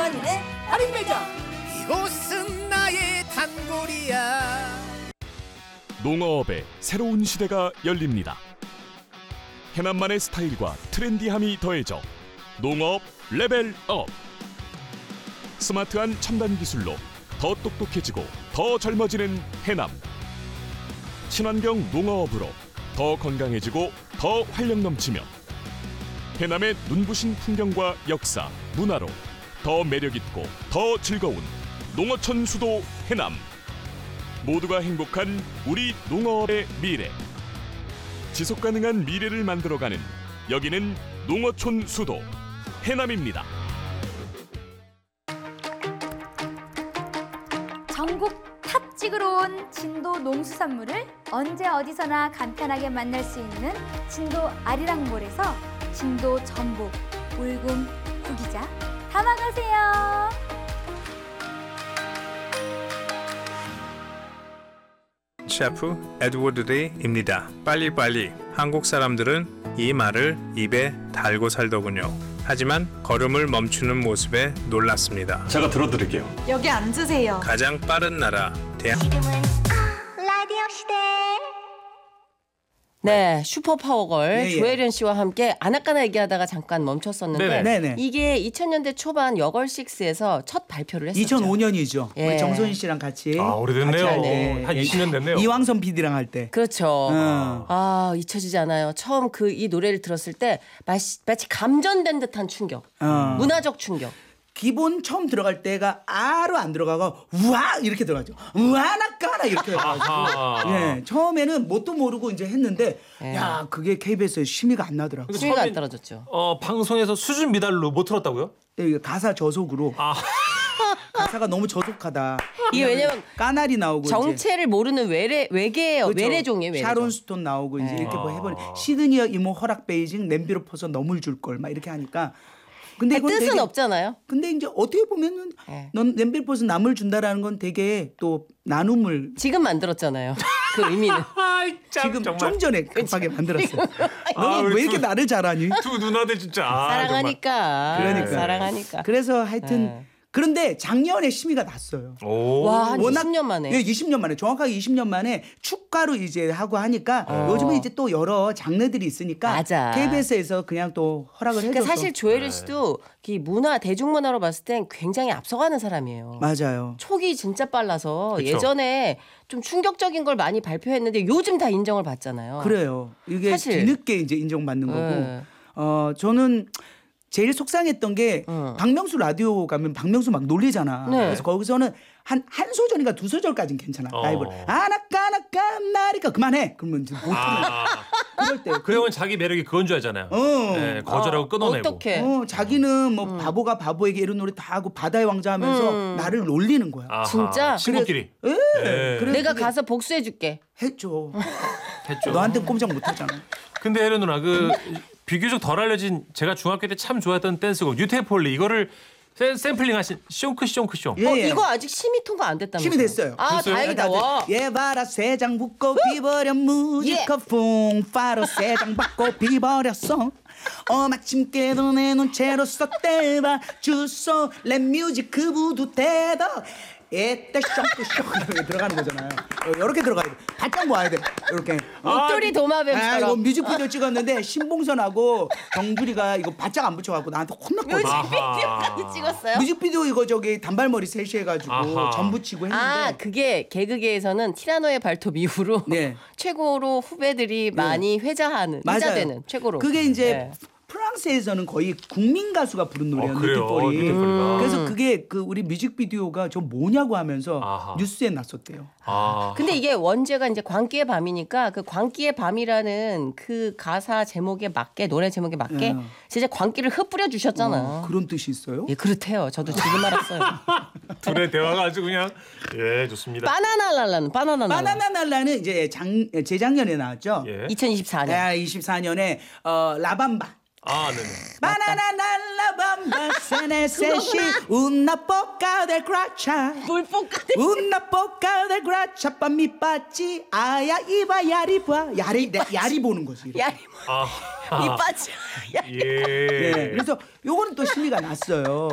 정한은의 할인 매장. 이곳은 나의 단골이야. 농어업의 새로운 시대가 열립니다. 해남만의 스타일과 트렌디함이 더해져 농어업 레벨업. 스마트한 첨단 기술로 더 똑똑해지고 더 젊어지는 해남. 친환경 농어업으로 더 건강해지고 더 활력 넘치며 해남의 눈부신 풍경과 역사, 문화로 더 매력있고 더 즐거운 농어촌 수도 해남. 모두가 행복한 우리 농어업의 미래. 지속가능한 미래를 만들어가는 여기는 농어촌 수도 해남입니다. 전국 탑 찍으러 온 진도 농수산물을 언제 어디서나 간편하게 만날 수 있는 진도 아리랑몰에서 진도 전복, 울금, 구기자 담아가세요. 셰프 에드워드 레이입니다. 빨리빨리. 한국 사람들은 이 말을 입에 달고 살더군요. 하지만 걸음을 멈추는 모습에 놀랐습니다. 제가 들어드릴게요. 여기 앉으세요. 가장 빠른 나라 지금은 라디오 시대. 네, 슈퍼파워걸 예, 예. 조혜련 씨와 함께 아나까나 얘기하다가 잠깐 멈췄었는데 네네. 이게 2000년대 초반 여걸6에서 첫 발표를 했었죠. 2005년이죠. 예. 우리 정소희 씨랑 같이. 오래됐네요. 같이 할 때. 한 20년 됐네요. 이왕선 PD랑 할 때. 그렇죠. 어. 아, 잊혀지지 않아요. 처음 이 노래를 들었을 때 마치 감전된 듯한 충격. 문화적 충격. 기본 처음 들어갈 때가 아로 안 들어가고 우와 이렇게 들어가죠. 우와 나까나 이렇게 들어가지고. 예, 처음에는 뭣도 모르고 이제 했는데 예. 야 그게 KBS에 심의가 안 나더라고. 수위가 안 처음엔- 떨어졌죠. 방송에서 수준 미달로 못 틀었다고요? 예, 가사 저속으로. 아. 가사가 너무 저속하다. 이게 왜냐면 까나리 나오고 정체를 모르는 외래종이에요. 그렇죠. 외래종. 샤론 스톤 나오고 이제 네. 이렇게 뭐 해버리 시드니어 이모 허락 베이징 냄비로 퍼서 너물 줄 걸 막 이렇게 하니까. 근데 이건 뜻은 되게- 없잖아요. 근데 이제 어떻게 보면은 네. 넌 냄비를 퍼서 나물 준다라는 건 되게 또 나눔을 지금 만들었잖아요. 그 의미는. 지금 좀 전에 급하게 만들었어. 아, 너 우리 왜 이렇게 나를 잘하니? 두 누나들 진짜. 사랑하니까. 그러니까. 사랑하니까. 그래서 하여튼 네. 그런데 작년에 심의가 났어요. 오. 와, 한 워낙- 20년 만에. 예, 20년 만에 정확하게 20년 만에 축가로 이제 하고 하니까 요즘은 이제 또 여러 장르들이 있으니까 맞아. KBS에서 그냥 또 허락을 해줘서 그러니까 사실 조혜련 씨도 이 문화 대중문화로 봤을 땐 굉장히 앞서가는 사람이에요. 맞아요. 촉이 진짜 빨라서 그쵸. 예전에 좀 충격적인 걸 많이 발표했는데 요즘 다 인정을 받잖아요. 그래요. 이게 사실. 뒤늦게 이제 인정받는 거고. 네. 저는 제일 속상했던 게 박명수 라디오 가면 박명수 막 놀리잖아. 네. 그래서 거기서는 한 소절인가 두 소절까지는 괜찮아. 라이브를. 아나까나까 나리까 그만해. 그러면 이제 못 하는 그럴 때. 그 형은 자기 매력이 그건 줄 알잖아요. 네, 거절하고 끊어내고. 어떻게? 자기는 뭐 바보가 바보에게 이런 노래 다 하고 바다의 왕자 하면서 나를 놀리는 거야. 아하, 진짜? 친구끼리. 예. 네. 그래서 내가 그게 가서 복수해줄게. 했죠. 했죠. 너한테 꼼짝 못 하잖아. 근데 혜련 누나 비교적 덜 알려진 제가 중학교 때 참 좋아했던 댄스곡 뉴테폴리 이거를 샘플링 하신 숑크. 예. 이거 아직 심의 통과 안 됐다면서요? 심의 됐어요. 아, 됐어요? 다행이다. 와. 예 봐라 세장 붙고 비버려 무지커 풍파로 세장 받고 비버렸어 마침 깨도 내 눈채로 썼대봐 주소 랩뮤직 그 부두 대덕 에따 숑크 이렇게 들어가는 거잖아요. 이렇게 들어가야 돼. 바짝 모아야 돼. 이렇게. 목도리 이거 도마뱀처럼. 뮤직비디오 찍었는데 신봉선하고 정준이가 이거 바짝 안 붙여갖고 나한테 혼났거든. 뮤직비디오까지 찍었어요? 뮤직비디오 이거 저기 단발머리 셋이 해가지고 아하. 전 붙이고 했는데. 아, 그게 개그계에서는 티라노의 발톱 이후로 네. 최고로 후배들이 많이 회자되는 최고로. 그게 이제 네. 프랑스에서는 거의 국민 가수가 부른 노래예요. 그래요? 뉴티폴이. 뉴티폴이가. 그래서 그게 그 우리 뮤직비디오가 저 뭐냐고 하면서 아하. 뉴스에 났었대요. 근데 이게 원제가 이제 광기의 밤이니까 그 광기의 밤이라는 그 가사 제목에 맞게 노래 제목에 맞게 진짜 광기를 흩뿌려 주셨잖아. 그런 뜻이 있어요? 예, 그렇대요. 저도 지금 알았어요. 둘의 대화가 아주 그냥 예 좋습니다. 바나나랄라는 바나나. 바나나 날라는 이제 재작년에 나왔죠. 예. 2024년. 24년에 라밤바. 네네. 바나나 날라 밤바 세네세시 una poca del gracia 물뽕까지. una poca del gracia 밤이 빠지 아야 이봐 야리 봐 야리 보는 거지. 이렇게. 야리 아, 이빠지. 예. 네, 그래서 요거는 또 심의가 났어요.